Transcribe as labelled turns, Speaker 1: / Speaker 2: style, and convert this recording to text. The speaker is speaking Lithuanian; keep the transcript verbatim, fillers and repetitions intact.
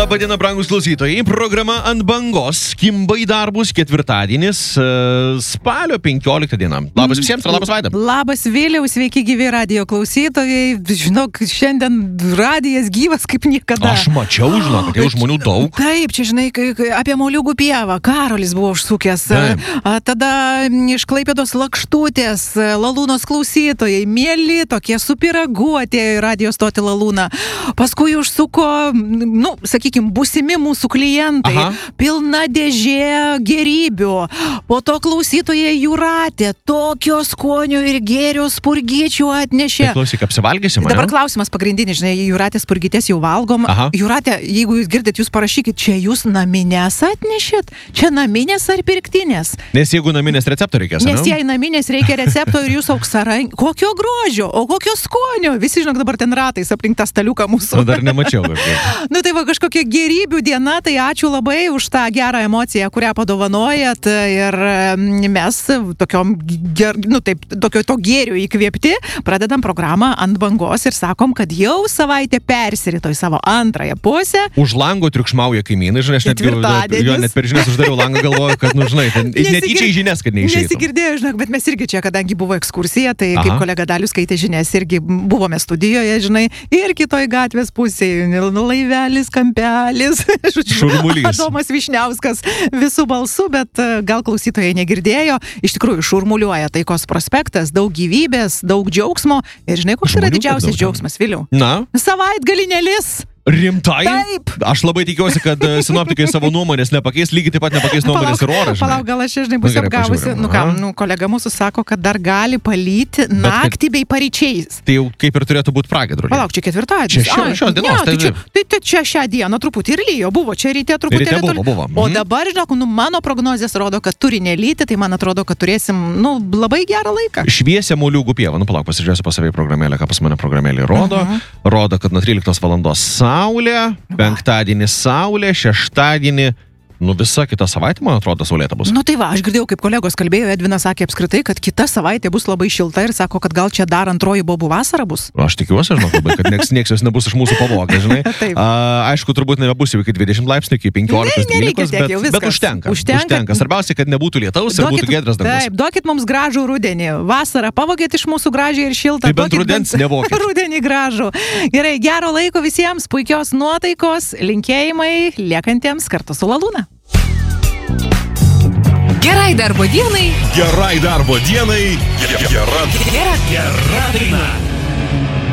Speaker 1: Labadiena, brangus klausytojai. Programa Ant bangos kimba į darbus ketvirtadienis, spalio penkioliktą dieną. Labas visiems, labas Vaida.
Speaker 2: Labas Viliau, sveiki gyvi radijo klausytojai. Žinok, šiandien radijas gyvas kaip niekada.
Speaker 1: Aš mačiau, žinok, kad jau žmonių daug.
Speaker 2: Taip, čia žinai, apie Moliūgų pievą. Karolis buvo užsukęs. Taip. Tada iš Klaipėdos Lakštutės, Lalūnos klausytojai, mieli tokie supiraguoti radijo stoti Lalūną. Paskui užsuko, nu, sakykim, būsimi mūsų klientai. Aha. Pilna dėžė gerybių. Po to klausytojai Jūratė tokio skonio ir gėrio spurgyčių atnešė.
Speaker 1: Tai klausyk, apsivalgysim,
Speaker 2: Dabar klausimas pagrindinis, žinai, Jūratės spurgytės jau valgom. Aha. Jūratė, jeigu jūs girdit, jūs parašykit, čia jūs naminės atnešėt? Čia naminės ar pirktinės?
Speaker 1: Nes jeigu naminės recepto reikės,
Speaker 2: Nes jei naminės reikia recepto ir jūs auksarank, kokio grožio, o kokio skonio? Visi, žinok, dabar ten ratais aplink tą staliuką mūsų.
Speaker 1: Nu, dar nemačiau.
Speaker 2: Nu tai va, kažkokia gerybių diena, tai ačiū labai už tą gerą emociją, kurią padovanojat, ir mes tokiom, ger, nu taip, tokio to gėrių įkvėpti, pradedam programą Ant bangos ir sakom, kad jau savaitę persirito į savo antrąją pusę.
Speaker 1: Už lango triukšmauja kaimynai, žinai, aš net, jo, net per žinias uždariau langą, galvoju, kad, nu, žinai, ten, netyčia į žinias, kad neišeitų.
Speaker 2: Nesigirdėjau, žinai, bet mes irgi čia, kadangi buvo ekskursija, tai Aha. kaip kolega Dalius skaitė žinias, irgi buvome studijoje, žinai, ir kitoj gatvės pusėje, laivelis, kampelis,
Speaker 1: šurmulys.
Speaker 2: Adomas Višniauskas visų balsų, bet gal klausytojai negirdėjo. Iš tikrųjų, šurmuliuoja Taikos prospektas, daug gyvybės, daug džiaugsmo. Ir žinai, koks yra didžiausias džiaugsmas, Viliau?
Speaker 1: Na?
Speaker 2: Savaitgalį nelis.
Speaker 1: Rimtai?
Speaker 2: Taip.
Speaker 1: Aš labai tikiuosi, kad sinoptikai savo nuomonės nepakeis, lygiai taip pat nepakeis nuomonės ir orą, žinai.
Speaker 2: Palauk, gal aš, žinai, bus apgavusi. Nu ką, nu, kolega mūsų sako, kad dar gali palyti
Speaker 1: Bet
Speaker 2: naktį bei paryčiais.
Speaker 1: Tai jau kaip ir turėtų būti pragiedruliai.
Speaker 2: Palauk, čia ketvirtadienis.
Speaker 1: Čia šio, šios dienos.
Speaker 2: Ne, tai, čia, tai, tai čia šią dieną truputį ir lyjo buvo, čia ryte truputį.
Speaker 1: Ryte buvo, buvo.
Speaker 2: O dabar, žinok, nu, mano prognozijas rodo, kad turi nelyti, tai man atrodo, kad turėsim, nu, labai gerą laiką.
Speaker 1: Šviesia Moliūgų pieva. Nu, palauk, pasižiūrėsiu pas savai programėlę, ką pas mane programėlė rodo. Uh -huh. Rodo, kad nuo tryliktos valandos saulė. Penktadienį saulė, šeštadienį, nu visa kita savaitė, man atrodo, saulėta bus.
Speaker 2: Nu tai va, aš girdėjau, kaip kolegos kalbėjo, Edvinas sakė apskritai, kad kita savaitė bus labai šilta ir sako, kad gal čia dar antroji bobų vasara bus.
Speaker 1: Aš tikiuosi, žinau, labai, kad nieks, nieks jos nebus iš mūsų pavogę, žinai. A, aišku, turbūt nebebus jau iki dvidešimt laipsnių, iki penkiolikos dvylikos, bet, bet užtenka.
Speaker 2: užtenka.
Speaker 1: Užtenka. Svarbiausia, kad nebūtų lietaus ir būtų giedras dangus.
Speaker 2: Taip, duokit mums gražų rudenį. Vasarą pavogėt iš mūsų gražiai ir šiltą.
Speaker 1: Tai bent rudens nevokit.
Speaker 2: Rudenį gražų. Gerai, gero laiko visiems, puikios nuotaikos, linkėjimai liekantiems kartu su Lalūna.
Speaker 3: Gerai darbo dienai.
Speaker 4: Gerai darbo dienai. Gera, gera, gera daina.